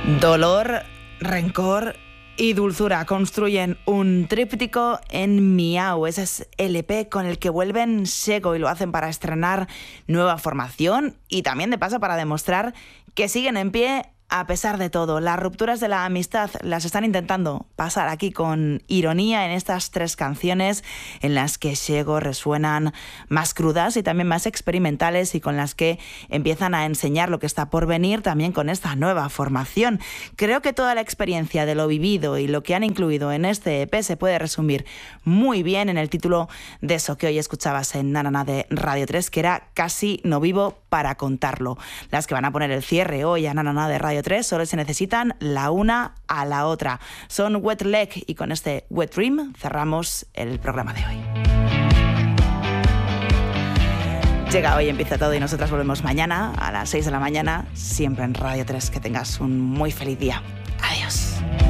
Dolor, rencor y dulzura construyen un tríptico en Miau. Ese es el EP con el que vuelven Sego y lo hacen para estrenar nueva formación y también de paso para demostrar que siguen en pie a pesar de todo. Las rupturas de la amistad las están intentando pasar aquí con ironía en estas 3 canciones en las que Sego resuenan más crudas y también más experimentales y con las que empiezan a enseñar lo que está por venir también con esta nueva formación. Creo que toda la experiencia de lo vivido y lo que han incluido en este EP se puede resumir muy bien en el título de eso que hoy escuchabas en Nanana de Radio 3, que era Casi no vivo para contarlo. Las que van a poner el cierre hoy a Nanana de Radio 3 solo se necesitan la una a la otra. Son Wet Leg y con este Wet Dream cerramos el programa de hoy. Llega hoy, empieza todo y nosotras volvemos mañana a las 6 de la mañana, siempre en Radio 3. Que tengas un muy feliz día. Adiós.